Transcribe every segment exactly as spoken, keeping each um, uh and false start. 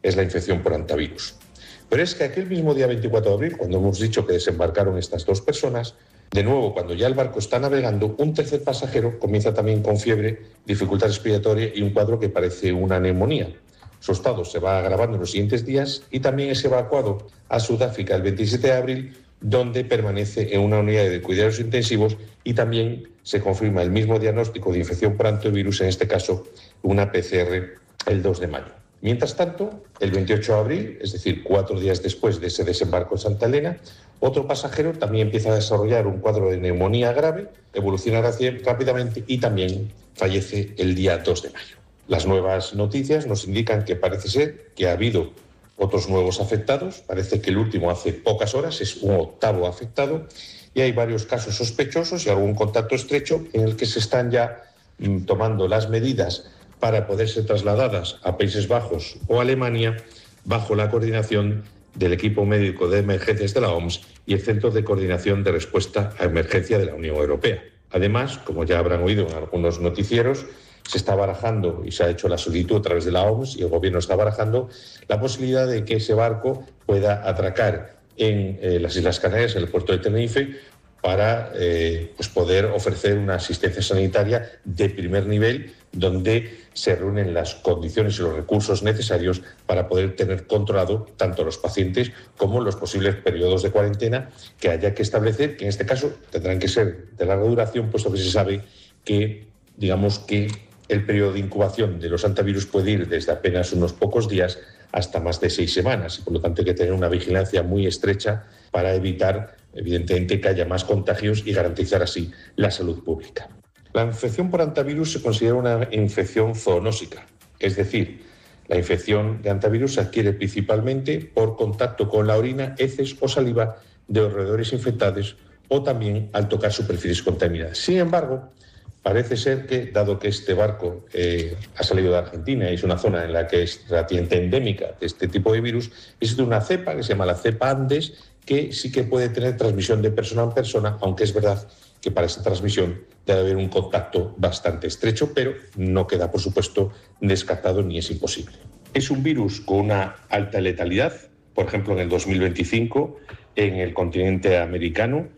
es la infección por hantavirus. Pero es que aquel mismo día veinticuatro de abril, cuando hemos dicho que desembarcaron estas dos personas, de nuevo, cuando ya el barco está navegando, un tercer pasajero comienza también con fiebre, dificultad respiratoria y un cuadro que parece una neumonía. Su estado se va agravando en los siguientes días y también es evacuado a Sudáfrica el veintisiete de abril, donde permanece en una unidad de cuidados intensivos y también se confirma el mismo diagnóstico de infección por hantavirus, en este caso una P C R el dos de mayo. Mientras tanto, el veintiocho de abril, es decir, cuatro días después de ese desembarco en Santa Elena, otro pasajero también empieza a desarrollar un cuadro de neumonía grave, evoluciona rápidamente y también fallece el día dos de mayo. Las nuevas noticias nos indican que parece ser que ha habido otros nuevos afectados, parece que el último hace pocas horas es un octavo afectado y hay varios casos sospechosos y algún contacto estrecho en el que se están ya mm, tomando las medidas para poder ser trasladadas a Países Bajos o Alemania bajo la coordinación del equipo médico de emergencias de la O M S y el Centro de Coordinación de Respuesta a Emergencia de la Unión Europea. Además, como ya habrán oído en algunos noticieros, se está barajando y se ha hecho la solicitud a través de la O M S y el Gobierno está barajando la posibilidad de que ese barco pueda atracar en eh, las Islas Canarias, en el puerto de Tenerife, para eh, pues poder ofrecer una asistencia sanitaria de primer nivel donde se reúnen las condiciones y los recursos necesarios para poder tener controlado tanto los pacientes como los posibles periodos de cuarentena que haya que establecer, que en este caso tendrán que ser de larga duración, puesto que se sabe que, digamos que el periodo de incubación de los hantavirus puede ir desde apenas unos pocos días hasta más de seis semanas y por lo tanto hay que tener una vigilancia muy estrecha para evitar, evidentemente, que haya más contagios y garantizar así la salud pública. La infección por hantavirus se considera una infección zoonósica, es decir, la infección de hantavirus se adquiere principalmente por contacto con la orina, heces o saliva de roedores infectados o también al tocar superficies contaminadas. Sin embargo, parece ser que, dado que este barco eh, ha salido de Argentina y es una zona en la que es relativamente endémica de este tipo de virus, existe una cepa que se llama la cepa Andes, que sí que puede tener transmisión de persona en persona, aunque es verdad que para esa transmisión debe haber un contacto bastante estrecho, pero no queda, por supuesto, descartado ni es imposible. Es un virus con una alta letalidad. Por ejemplo, en el dos mil veinticinco, en el continente americano,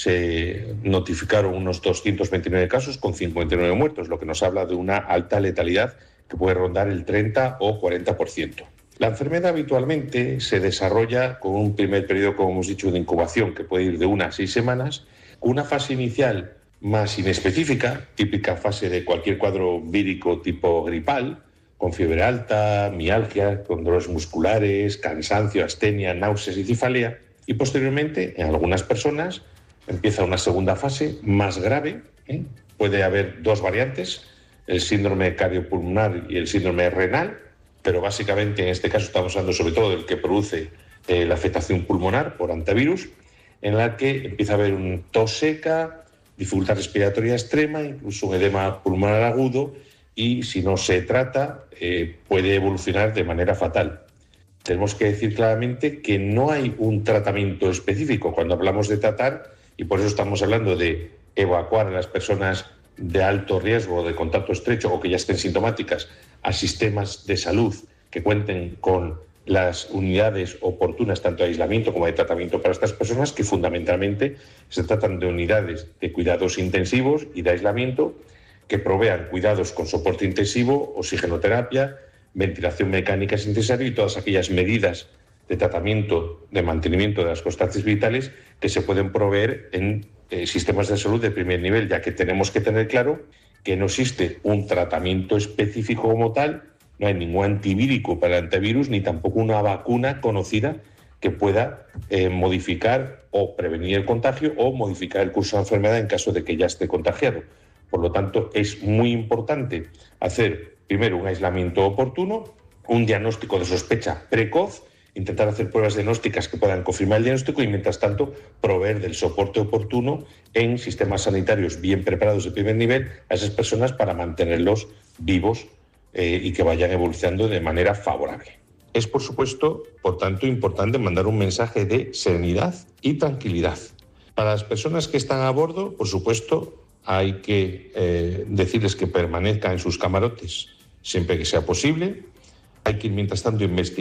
se notificaron unos doscientos veintinueve casos con cincuenta y nueve muertos, lo que nos habla de una alta letalidad que puede rondar el treinta o cuarenta por ciento. La enfermedad habitualmente se desarrolla con un primer periodo, como hemos dicho, de incubación, que puede ir de una a seis semanas, con una fase inicial más inespecífica, típica fase de cualquier cuadro vírico tipo gripal, con fiebre alta, mialgia, con dolores musculares, cansancio, astenia, náuseas y cefalea, y posteriormente, en algunas personas, empieza una segunda fase más grave, ¿eh? Puede haber dos variantes, el síndrome cardiopulmonar y el síndrome renal, pero básicamente en este caso estamos hablando sobre todo del que produce eh, la afectación pulmonar por hantavirus, en la que empieza a haber una tos seca, dificultad respiratoria extrema, incluso un edema pulmonar agudo y si no se trata eh, puede evolucionar de manera fatal. Tenemos que decir claramente que no hay un tratamiento específico cuando hablamos de tratar y por eso estamos hablando de evacuar a las personas de alto riesgo, de contacto estrecho o que ya estén sintomáticas a sistemas de salud que cuenten con las unidades oportunas tanto de aislamiento como de tratamiento para estas personas, que fundamentalmente se tratan de unidades de cuidados intensivos y de aislamiento que provean cuidados con soporte intensivo, oxigenoterapia, ventilación mecánica si necesario y todas aquellas medidas de tratamiento, de mantenimiento de las constantes vitales que se pueden proveer en eh, sistemas de salud de primer nivel, ya que tenemos que tener claro que no existe un tratamiento específico como tal, no hay ningún antivírico para el antivirus, ni tampoco una vacuna conocida que pueda eh, modificar o prevenir el contagio o modificar el curso de la enfermedad en caso de que ya esté contagiado. Por lo tanto, es muy importante hacer primero un aislamiento oportuno, un diagnóstico de sospecha precoz, intentar hacer pruebas diagnósticas que puedan confirmar el diagnóstico y, mientras tanto, proveer del soporte oportuno en sistemas sanitarios bien preparados de primer nivel a esas personas para mantenerlos vivos eh, y que vayan evolucionando de manera favorable. Es, por supuesto, por tanto, importante mandar un mensaje de serenidad y tranquilidad. Para las personas que están a bordo, por supuesto, hay que eh, decirles que permanezcan en sus camarotes siempre que sea posible. Hay que ir, mientras tanto, investigar